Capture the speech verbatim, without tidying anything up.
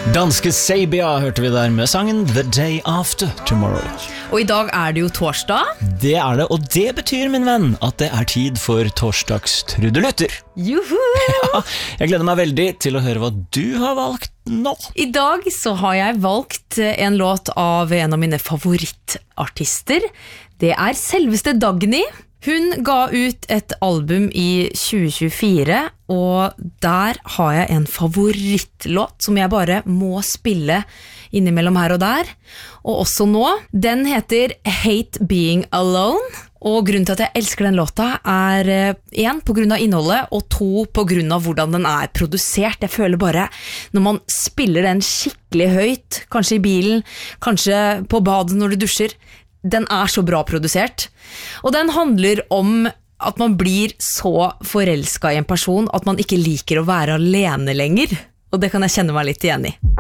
Danske Sabia hørte vi der med sangen The Day After Tomorrow. Og i dag er det jo torsdag. Det er det, og det betyr, min venn, at det er tid for torsdags trudelutter. Juhu! Ja, jeg gleder meg veldig til å høre hva du har valgt nå. I dag så har jeg valgt en låt av en av mine favorittartister. Det er selveste Dagny. Hun ga ut et album i tjue tjuefire, og der har jeg en favorittlåt som jeg bare må spille innimellom her og der, og også nå. Den heter Hate Being Alone, og grunnen til at jeg elsker den låta er en, på grunn av innholdet, og to, på grunn av hvordan den er produsert. Jeg føler bare, når man spiller den skikkelig høyt, kanskje i bilen, kanskje på badet når du dusjer, den er så bra produsert. Og den handler om at man blir så forelsket i en person at man ikke liker å være alene lenger. Og det kan jeg kjenne meg litt igjen i.